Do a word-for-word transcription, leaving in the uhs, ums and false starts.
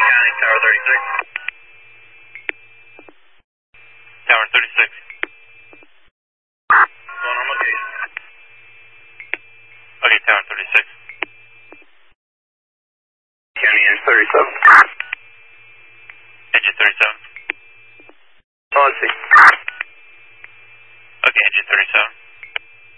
County, Tower thirty-six. Tower thirty-six. Going on location. Okay, Tower thirty-six. County, N thirty-seven.